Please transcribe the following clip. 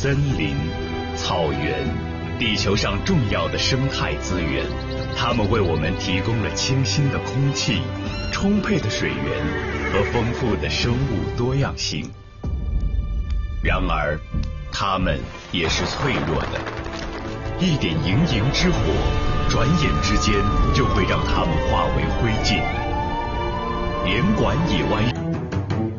森林、草原，地球上重要的生态资源，它们为我们提供了清新的空气、充沛的水源和丰富的生物多样性。然而，它们也是脆弱的，一点营营之火，转眼之间就会让它们化为灰烬。连管野湾。